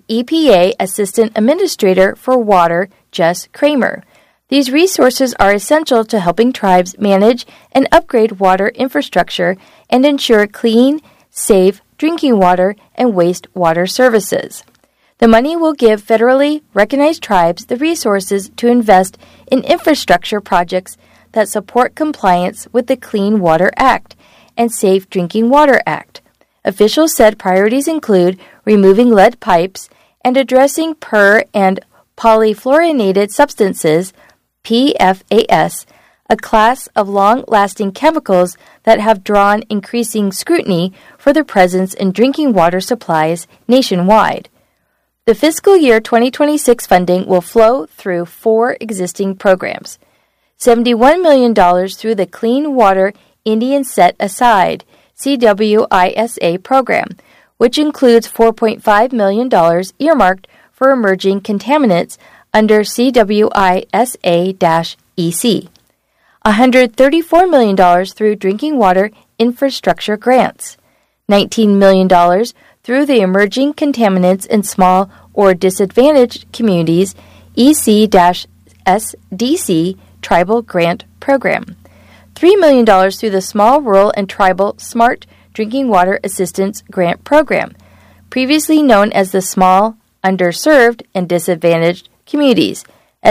EPA Assistant Administrator for Water, Jess Kramer. These resources are essential to helping tribes manage and upgrade water infrastructure and ensure clean, safe drinking water and wastewater services. The money will give federally recognized tribes the resources to invest in infrastructure projects that support compliance with the Clean Water Act and Safe Drinking Water Act. Officials said priorities include removing lead pipes and addressing per- and polyfluorinated substances, PFAS, a class of long-lasting chemicals that have drawn increasing scrutiny for their presence in drinking water supplies nationwide. The fiscal year 2026 funding will flow through 4 existing programs. $71 million through the Clean Water Indian Set Aside CWISA program, which includes $4.5 million earmarked for emerging contaminants under CWISA-EC. $134 million through Drinking Water Infrastructure Grants. $19 million through the Emerging Contaminants in Small or Disadvantaged Communities EC-SDC Tribal Grant Program. $3 million through the Small Rural and Tribal Smart Drinking Water Assistance Grant Program, previously known as the Small, Underserved, and Disadvantaged Communities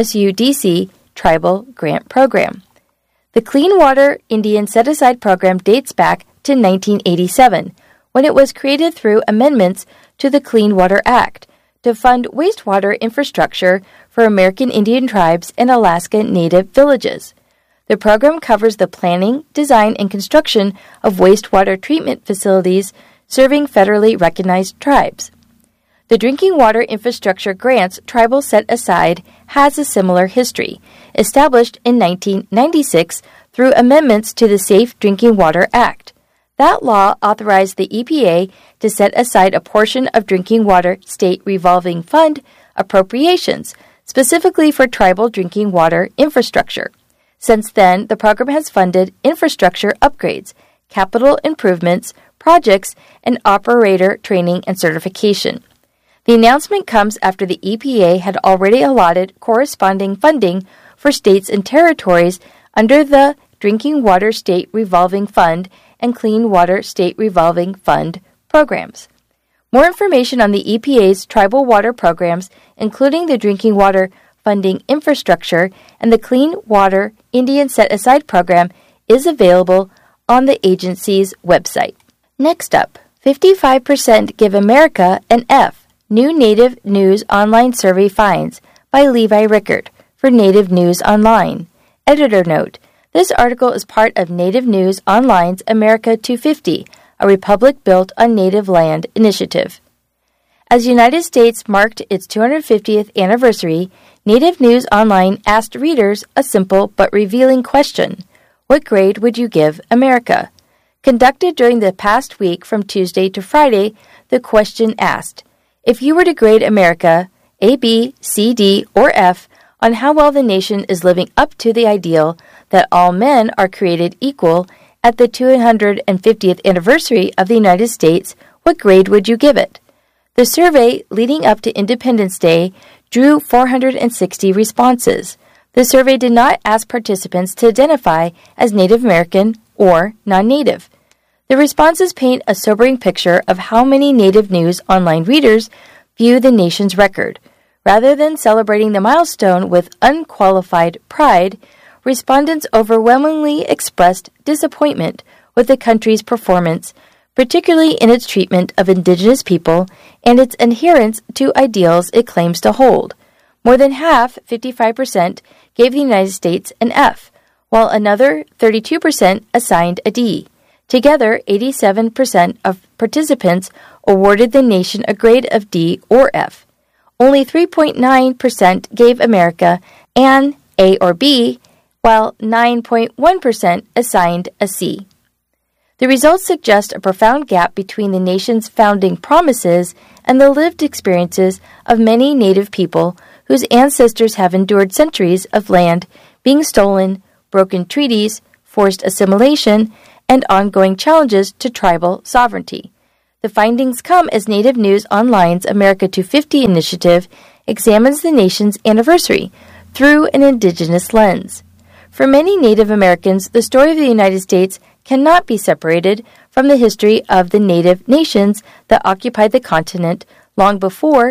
SUDC Tribal Grant Program. The Clean Water Indian Set-Aside Program dates back to 1987, when it was created through amendments to the Clean Water Act to fund wastewater infrastructure for American Indian tribes and Alaska Native villages. The program covers the planning, design, and construction of wastewater treatment facilities serving federally recognized tribes. The Drinking Water Infrastructure Grants Tribal Set Aside has a similar history, established in 1996 through amendments to the Safe Drinking Water Act. That law authorized the EPA to set aside a portion of Drinking Water State Revolving Fund appropriations, specifically for tribal drinking water infrastructure. Since then, the program has funded infrastructure upgrades, capital improvements, projects, and operator training and certification. The announcement comes after the EPA had already allotted corresponding funding for states and territories under the Drinking Water State Revolving Fund and Clean Water State Revolving Fund programs. More information on the EPA's tribal water programs, including the Drinking Water Funding Infrastructure and the Clean Water Indian Set-Aside Program, is available on the agency's website. Next up, 55% give America an F. New Native News Online Survey Finds by Levi Rickert for Native News Online. Editor note: this article is part of Native News Online's America 250, a republic built on native land initiative. As the United States marked its 250th anniversary, Native News Online asked readers a simple but revealing question: what grade would you give America? Conducted during the past week from Tuesday to Friday, the question asked, if you were to grade America, A, B, C, D, or F, on how well the nation is living up to the ideal that all men are created equal at the 250th anniversary of the United States, what grade would you give it? The survey leading up to Independence Day drew 460 responses. The survey did not ask participants to identify as Native American or non-Native. The responses paint a sobering picture of how many Native News Online readers view the nation's record. Rather than celebrating the milestone with unqualified pride, respondents overwhelmingly expressed disappointment with the country's performance, particularly in its treatment of Indigenous people and its adherence to ideals it claims to hold. More than half, 55%, gave the United States an F, while another 32% assigned a D. Together, 87% of participants awarded the nation a grade of D or F. Only 3.9% gave America an A or B, while 9.1% assigned a C. The results suggest a profound gap between the nation's founding promises and the lived experiences of many Native people whose ancestors have endured centuries of land being stolen, broken treaties, forced assimilation, and ongoing challenges to tribal sovereignty. The findings come as Native News Online's America 250 initiative examines the nation's anniversary through an indigenous lens. For many Native Americans, the story of the United States cannot be separated from the history of the native nations that occupied the continent long before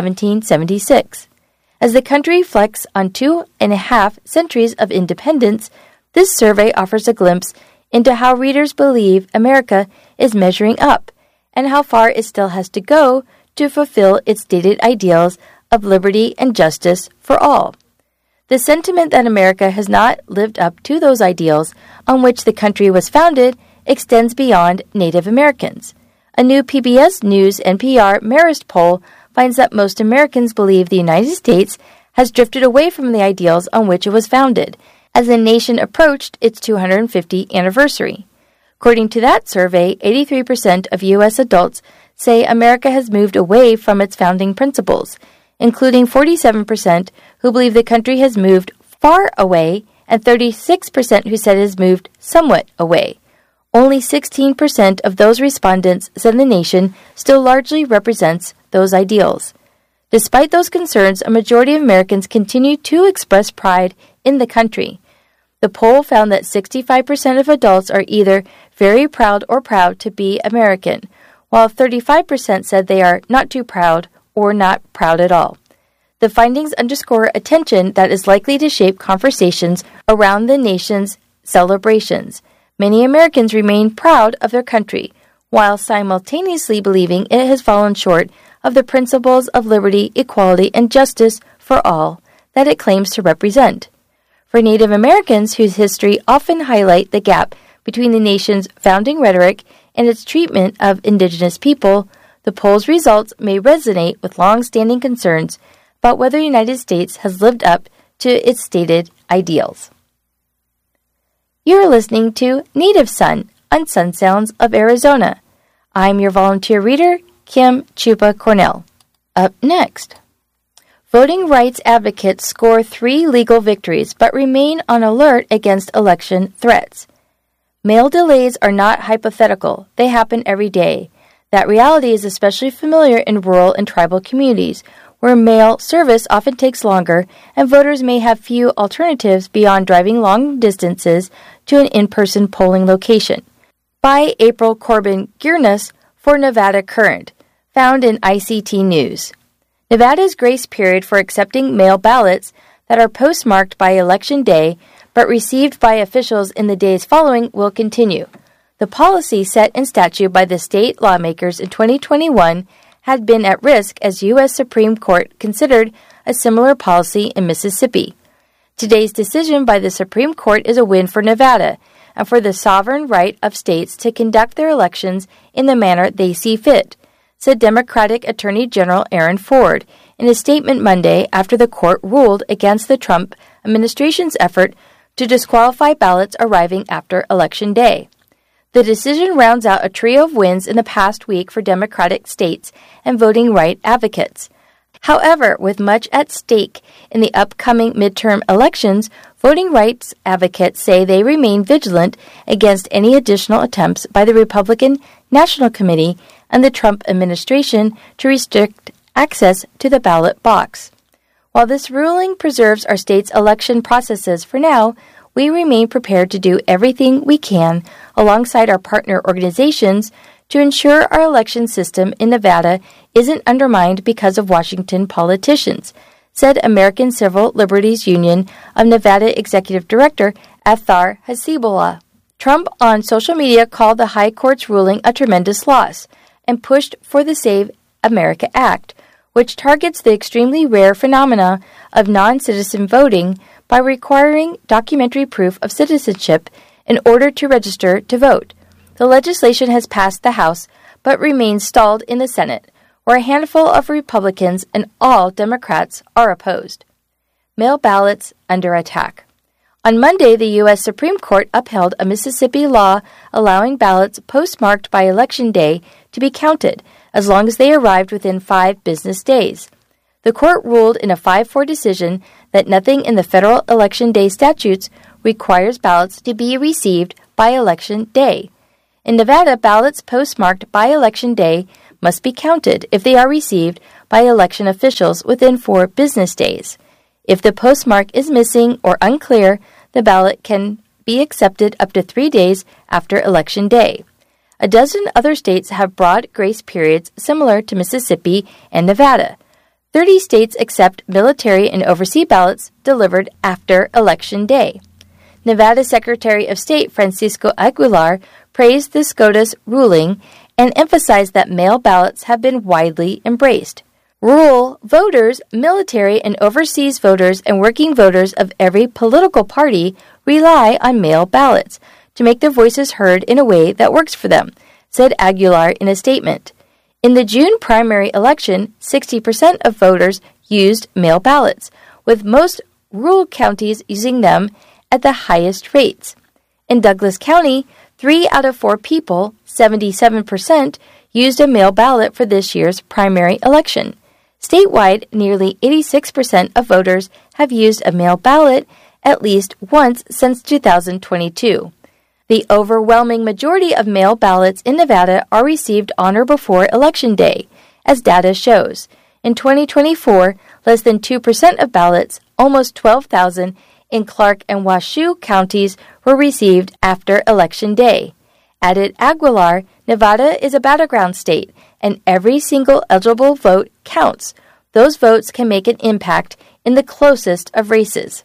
1776. As the country reflects on 2.5 centuries of independence, this survey offers a glimpse into how readers believe America is measuring up and how far it still has to go to fulfill its stated ideals of liberty and justice for all. The sentiment that America has not lived up to those ideals on which the country was founded extends beyond Native Americans. A new PBS News NPR Marist poll finds that most Americans believe the United States has drifted away from the ideals on which it was founded as the nation approached its 250th anniversary. According to that survey, 83% of U.S. adults say America has moved away from its founding principles, including 47% who believe the country has moved far away and 36% who said it has moved somewhat away. Only 16% of those respondents said the nation still largely represents those ideals. Despite those concerns, a majority of Americans continue to express pride in the country. The poll found that 65% of adults are either very proud or proud to be American, while 35% said they are not too proud or not proud at all. The findings underscore a tension that is likely to shape conversations around the nation's celebrations. Many Americans remain proud of their country, while simultaneously believing it has fallen short of the principles of liberty, equality, and justice for all that it claims to represent. For Native Americans, whose history often highlight the gap between the nation's founding rhetoric and its treatment of indigenous people, the poll's results may resonate with long-standing concerns about whether the United States has lived up to its stated ideals. You are listening to Native Son on Sun Sounds of Arizona. I'm your volunteer reader, Kim Chupa Cornell. Up next, voting rights advocates score 3 legal victories but remain on alert against election threats. Mail delays are not hypothetical. They happen every day. That reality is especially familiar in rural and tribal communities, where mail service often takes longer and voters may have few alternatives beyond driving long distances to an in-person polling location. By April Corbin-Giernes for Nevada Current, found in ICT News. Nevada's grace period for accepting mail ballots that are postmarked by Election Day but received by officials in the days following will continue. The policy set in statute by the state lawmakers in 2021 had been at risk as U.S. Supreme Court considered a similar policy in Mississippi. Today's decision by the Supreme Court is a win for Nevada and for the sovereign right of states to conduct their elections in the manner they see fit, said Democratic Attorney General Aaron Ford in a statement Monday after the court ruled against the Trump administration's effort to disqualify ballots arriving after Election Day. The decision rounds out a trio of wins in the past week for Democratic states and voting rights advocates. However, with much at stake in the upcoming midterm elections, voting rights advocates say they remain vigilant against any additional attempts by the Republican National Committee and the Trump administration to restrict access to the ballot box. While this ruling preserves our state's election processes for now, we remain prepared to do everything we can alongside our partner organizations to ensure our election system in Nevada isn't undermined because of Washington politicians, said American Civil Liberties Union of Nevada Executive Director Athar Hasibullah. Trump on social media called the High Court's ruling a tremendous loss and pushed for the Save America Act, which targets the extremely rare phenomena of non-citizen voting by requiring documentary proof of citizenship in order to register to vote. The legislation has passed the House but remains stalled in the Senate, where a handful of Republicans and all Democrats are opposed. Mail ballots under attack. On Monday, the U.S. Supreme Court upheld a Mississippi law allowing ballots postmarked by Election Day to be counted as long as they arrived within 5 business days. The court ruled in a 5-4 decision that nothing in the federal Election Day statutes requires ballots to be received by Election Day. In Nevada, ballots postmarked by Election Day must be counted if they are received by election officials within 4 business days. If the postmark is missing or unclear, the ballot can be accepted up to 3 days after Election Day. A dozen other states have broad grace periods similar to Mississippi and Nevada. 30 states accept military and overseas ballots delivered after Election Day. Nevada Secretary of State Francisco Aguilar praised the SCOTUS ruling and emphasized that mail ballots have been widely embraced. Rural voters, military and overseas voters, and working voters of every political party rely on mail ballots to make their voices heard in a way that works for them, said Aguilar in a statement. In the June primary election, 60% of voters used mail ballots, with most rural counties using them at the highest rates. In Douglas County, 3 out of 4 people, 77%, used a mail ballot for this year's primary election. Statewide, nearly 86% of voters have used a mail ballot at least once since 2022. The overwhelming majority of mail ballots in Nevada are received on or before Election Day, as data shows. In 2024, less than 2% of ballots, almost 12,000, in Clark and Washoe counties were received after Election Day. Added Aguilar, Nevada is a battleground state, and every single eligible vote counts. Those votes can make an impact in the closest of races.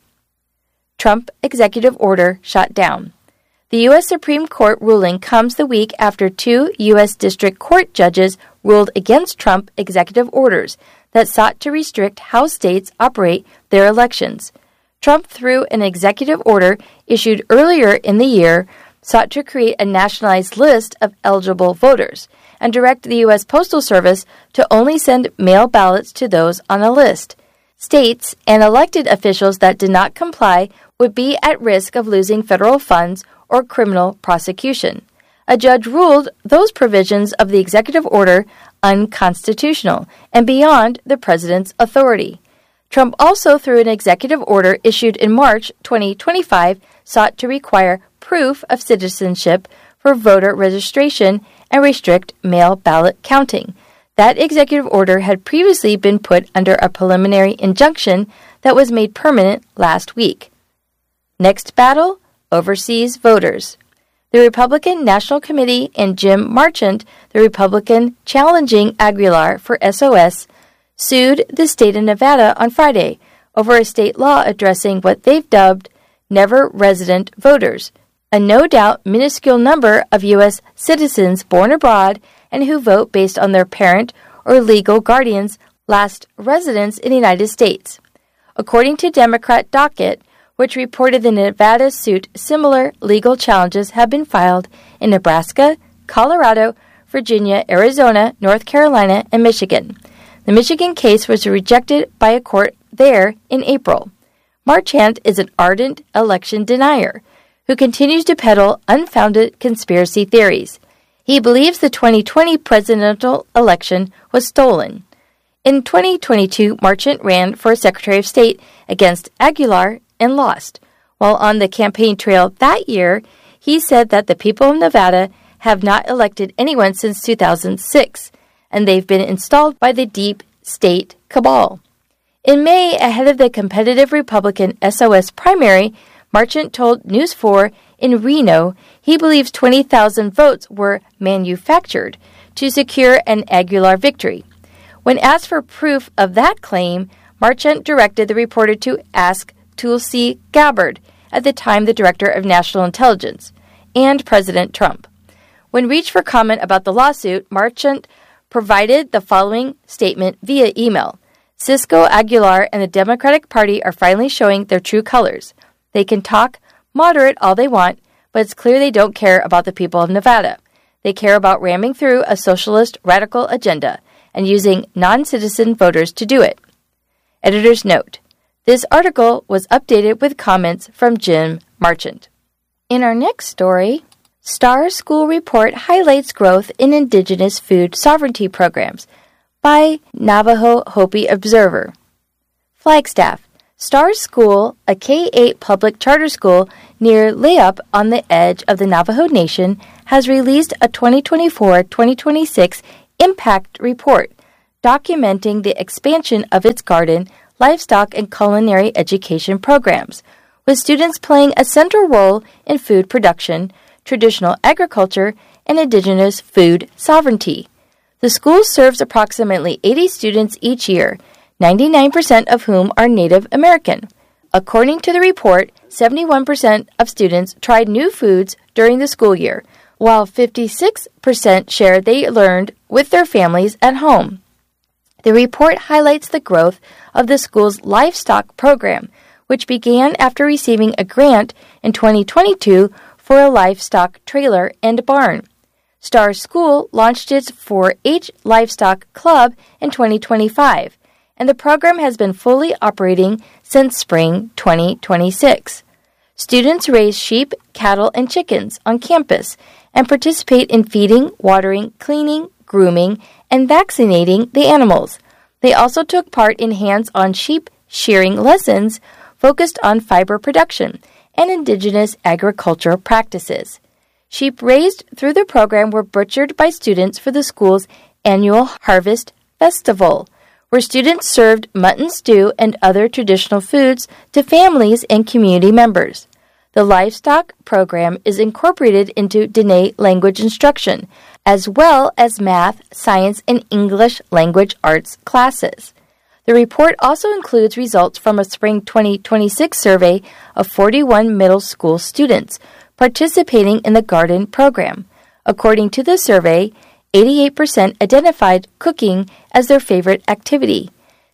Trump executive order shot down. The U.S. Supreme Court ruling comes the week after 2 U.S. District Court judges ruled against Trump executive orders that sought to restrict how states operate their elections. Trump, through an executive order issued earlier in the year, sought to create a nationalized list of eligible voters and direct the U.S. Postal Service to only send mail ballots to those on a list. States and elected officials that did not comply would be at risk of losing federal funds or criminal prosecution. A judge ruled those provisions of the executive order unconstitutional and beyond the president's authority. Trump also, through an executive order issued in March 2025, sought to require proof of citizenship for voter registration and restrict mail ballot counting. That executive order had previously been put under a preliminary injunction that was made permanent last week. Next battle, overseas voters. The Republican National Committee and Jim Marchant, the Republican challenging Aguilar for SOS, sued the state of Nevada on Friday over a state law addressing what they've dubbed never-resident voters, a no-doubt minuscule number of U.S. citizens born abroad and who vote based on their parent or legal guardian's last residence in the United States. According to Democrat Docket, which reported the Nevada suit, similar legal challenges have been filed in Nebraska, Colorado, Virginia, Arizona, North Carolina, and Michigan. The Michigan case was rejected by a court there in April. Marchant is an ardent election denier who continues to peddle unfounded conspiracy theories. He believes the 2020 presidential election was stolen. In 2022, Marchant ran for Secretary of State against Aguilar and lost. While on the campaign trail that year, he said that the people of Nevada have not elected anyone since 2006, and they've been installed by the deep state cabal. In May, ahead of the competitive Republican SOS primary, Marchant told News 4 in Reno he believes 20,000 votes were manufactured to secure an Aguilar victory. When asked for proof of that claim, Marchant directed the reporter to ask Tulsi Gabbard, at the time the Director of National Intelligence, and President Trump. When reached for comment about the lawsuit, Marchant provided the following statement via email. Cisco, Aguilar, and the Democratic Party are finally showing their true colors. They can talk moderate all they want, but it's clear they don't care about the people of Nevada. They care about ramming through a socialist radical agenda and using non-citizen voters to do it. Editor's note. This article was updated with comments from Jim Marchant. In our next story, Star School Report highlights growth in Indigenous food sovereignty programs by Navajo Hopi Observer. Flagstaff. Star School, a K-8 public charter school near Layup on the edge of the Navajo Nation has released a 2024-2026 impact report documenting the expansion of its garden, livestock, and culinary education programs, with students playing a central role in food production, traditional agriculture, and indigenous food sovereignty. The school serves approximately 80 students each year, 99% of whom are Native American. According to the report, 71% of students tried new foods during the school year, while 56% shared they learned with their families at home. The report highlights the growth of the school's livestock program, which began after receiving a grant in 2022 for a livestock trailer and barn. Star School launched its 4-H Livestock Club in 2025, and the program has been fully operating since spring 2026. Students raise sheep, cattle, and chickens on campus and participate in feeding, watering, cleaning, grooming, and vaccinating the animals. They also took part in hands-on sheep shearing lessons focused on fiber production and indigenous agricultural practices. Sheep raised through the program were butchered by students for the school's annual Harvest Festival, where students served mutton stew and other traditional foods to families and community members. The livestock program is incorporated into Dene language instruction, as well as math, science, and English language arts classes. The report also includes results from a spring 2026 survey of 41 middle school students participating in the garden program. According to the survey, 88% identified cooking as their favorite activity.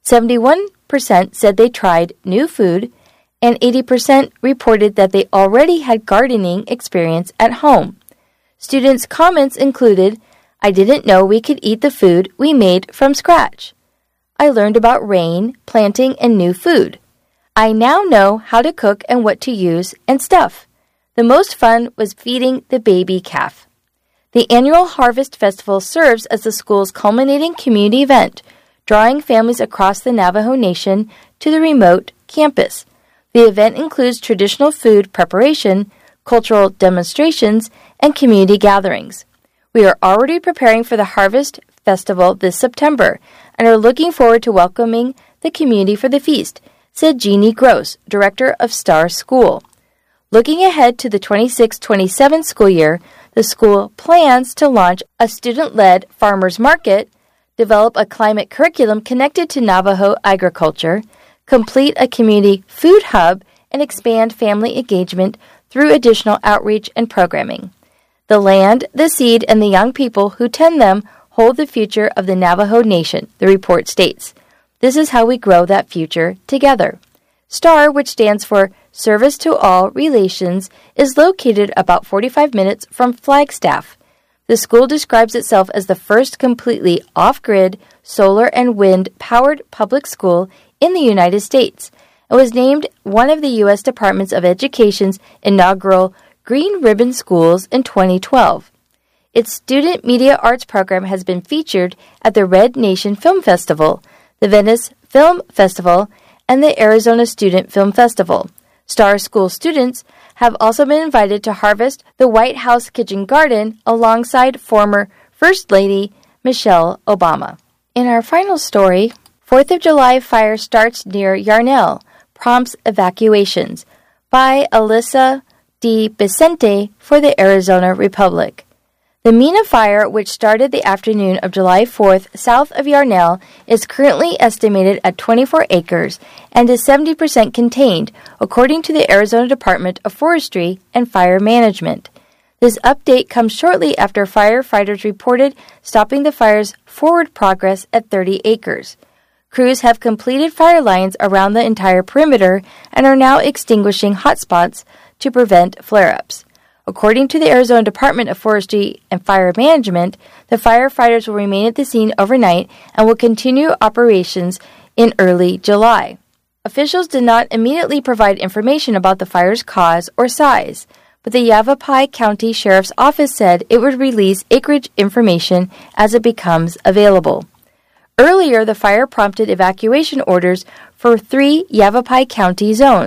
71% said they tried new food, and 80% reported that they already had gardening experience at home. Students' comments included, "I didn't know we could eat the food we made from scratch. I learned about rain, planting, and new food. I now know how to cook and what to use and stuff. The most fun was feeding the baby calf." The annual Harvest Festival serves as the school's culminating community event, drawing families across the Navajo Nation to the remote campus. The event includes traditional food preparation, cultural demonstrations, and community gatherings. We are already preparing for the Harvest Festival this September and are looking forward to welcoming the community for the feast, said Jeannie Gross, director of Star School. Looking ahead to the 26-27 school year, the school plans to launch a student-led farmers market, develop a climate curriculum connected to Navajo agriculture, complete a community food hub, and expand family engagement through additional outreach and programming. The land, the seed, and the young people who tend them hold the future of the Navajo Nation, the report states. This is how we grow that future together. STAR, which stands for Service to All Relations, is located about 45 minutes from Flagstaff. The school describes itself as the first completely off-grid, solar and wind-powered public school in the United States and was named one of the U.S. Department of Education's inaugural Green Ribbon Schools in 2012. Its student media arts program has been featured at the Red Nation Film Festival, the Venice Film Festival, and the Arizona Student Film Festival. Star School students have also been invited to harvest the White House kitchen garden alongside former First Lady Michelle Obama. In our final story, 4th of July fire starts near Yarnell, prompts evacuations, by Alyssa D. Vicente for the Arizona Republic. The Mina fire, which started the afternoon of July 4th south of Yarnell, is currently estimated at 24 acres and is 70% contained, according to the Arizona Department of Forestry and Fire Management. This update comes shortly after firefighters reported stopping the fire's forward progress at 30 acres. Crews have completed fire lines around the entire perimeter and are now extinguishing hotspots to prevent flare-ups. According to the Arizona Department of Forestry and Fire Management, the firefighters will remain at the scene overnight and will continue operations in early July. Officials did not immediately provide information about the fire's cause or size, but the Yavapai County Sheriff's Office said it would release acreage information as it becomes available. Earlier, the fire prompted evacuation orders for 3 Yavapai County zones,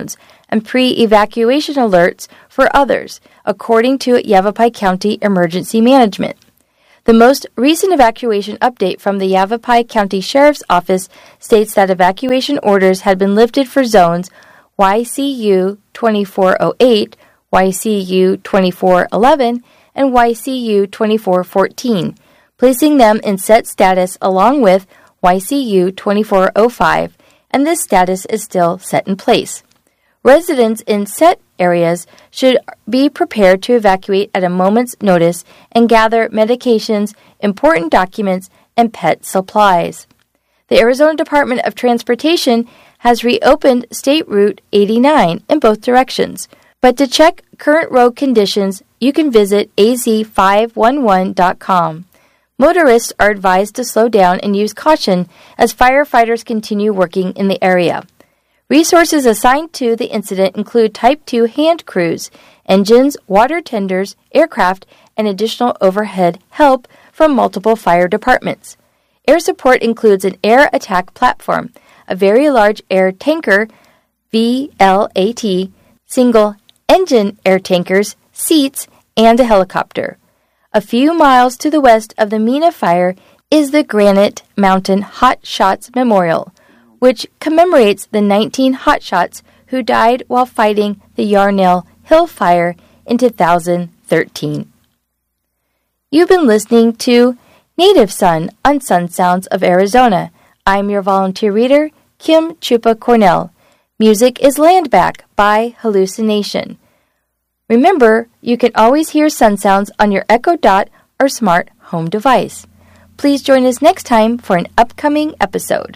and pre-evacuation alerts for others, according to Yavapai County Emergency Management. The most recent evacuation update from the Yavapai County Sheriff's Office states that evacuation orders had been lifted for zones YCU 2408, YCU 2411, and YCU 2414, placing them in set status along with YCU 2405, and this status is still set in place. Residents in set areas should be prepared to evacuate at a moment's notice and gather medications, important documents, and pet supplies. The Arizona Department of Transportation has reopened State Route 89 in both directions, but to check current road conditions, you can visit az511.com. Motorists are advised to slow down and use caution as firefighters continue working in the area. Resources assigned to the incident include Type 2 hand crews, engines, water tenders, aircraft, and additional overhead help from multiple fire departments. Air support includes an air attack platform, a very large air tanker, VLAT, single engine air tankers, seats, and a helicopter. A few miles to the west of the Mena fire is the Granite Mountain Hot Shots Memorial, which commemorates the 19 hotshots who died while fighting the Yarnell Hill Fire in 2013. You've been listening to Native Son on Sun Sounds of Arizona. I'm your volunteer reader, Kim Chupa Cornell. Music is Land Back by Hallucination. Remember, you can always hear Sun Sounds on your Echo Dot or smart home device. Please join us next time for an upcoming episode.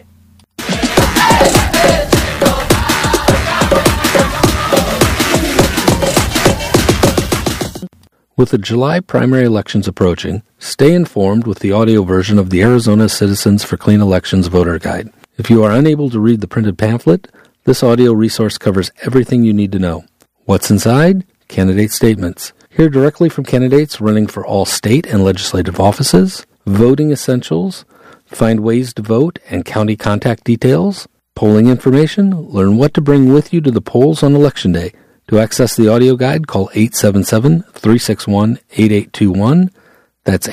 With the July primary elections approaching, stay informed with the audio version of the Arizona Citizens for Clean Elections Voter Guide. If you are unable to read the printed pamphlet, this audio resource covers everything you need to know. What's inside? Candidate statements. Hear directly from candidates running for all state and legislative offices, voting essentials, find ways to vote and county contact details, polling information, learn what to bring with you to the polls on Election Day. To access the audio guide, call 877-361-8821. That's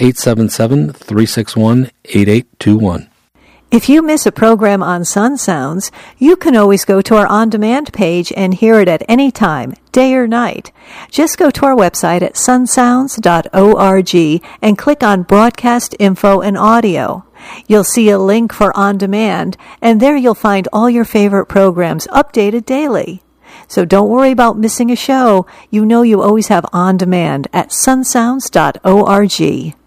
877-361-8821. If you miss a program on Sun Sounds, you can always go to our on-demand page and hear it at any time, day or night. Just go to our website at sunsounds.org and click on Broadcast Info and Audio. You'll see a link for On Demand, and there you'll find all your favorite programs updated daily. So don't worry about missing a show. You know you always have On Demand at sunsounds.org.